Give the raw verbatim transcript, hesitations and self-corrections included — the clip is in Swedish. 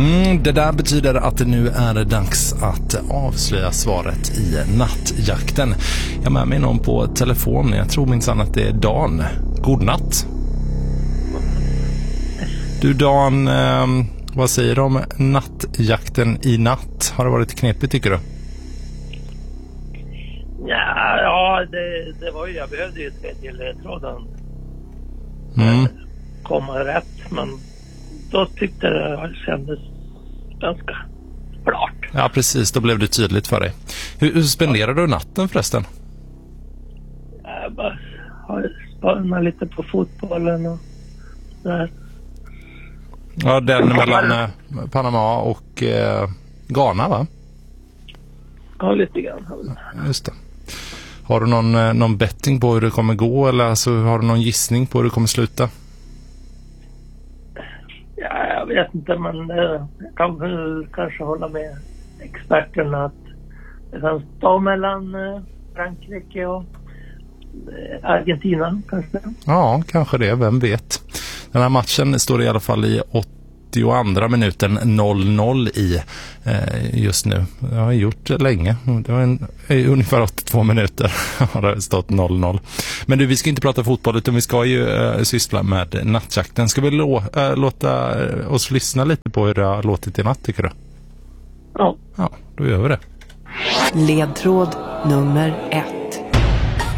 Mm, det där betyder att det nu är det dags att avslöja svaret i nattjakten. Jag har med mig någon på telefon. Jag tror minsann att det är Dan. God natt. Du Dan, eh, vad säger du om nattjakten i natt? Har det varit knepigt tycker du? Ja, ja det, det var ju, jag behövde ju tre till ledtråden. Mm. Komma rätt, men då tyckte jag det kändes ganska klart. Ja, precis. Då blev det tydligt för dig. Hur, hur spenderar du natten förresten? Jag bara har spanat lite på fotbollen och där. Ja, den mellan eh, Panama och eh, Ghana, va? Ja, lite grann. Just det. Har du någon, eh, någon betting på hur det kommer gå, eller alltså, har du någon gissning på hur det kommer sluta? Ja, jag vet inte, men eh, jag kan väl kanske hålla med experterna att det kan stå mellan eh, Frankrike och eh, Argentina kanske. Ja, kanske det. Vem vet. Den här matchen står i alla fall i åttioandra minuten noll noll i eh, just nu. Jag har gjort det länge. Det var en, ungefär åttiotvå minuter har det stått noll noll. Men du, vi ska inte prata fotboll utan vi ska ju eh, syssla med nattjakten. Ska vi lå, äh, låta oss lyssna lite på hur det har låtit i natt, tycker du? Ja. Ja, då gör vi det. Ledtråd nummer ett.